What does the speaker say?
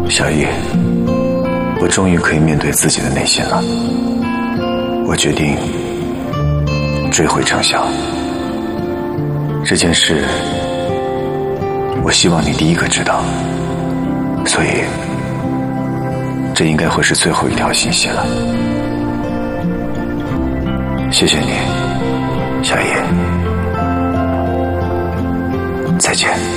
小易，我终于可以面对自己的内心了。我决定追回程晓。这件事，我希望你第一个知道，所以这应该会是最后一条信息了。谢谢你，小易，再见。